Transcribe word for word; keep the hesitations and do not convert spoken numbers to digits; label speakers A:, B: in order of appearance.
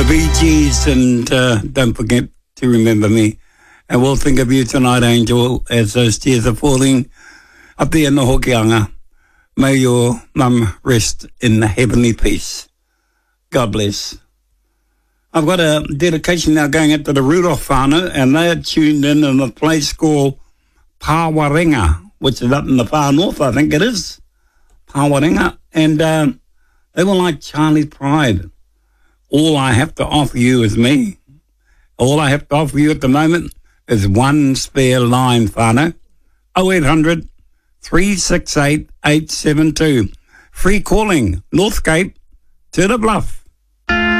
A: Bee Gees, and uh, don't forget to remember me. And we'll think of you tonight, Angel, as those tears are falling up there in the Hokianga. May your mum rest in the heavenly peace. God bless. I've got a dedication now going out to the Rudolph whānau, and they are tuned in in a place called Pawarenga, which is up in the far north, I think it is. Pawarenga. And uh, they were like Charlie's Pride. All I have to offer you is me. All I have to offer you at the moment is one spare line, whānau. oh eight hundred, three six eight, eight seven two. Free calling, Northgate to the Bluff.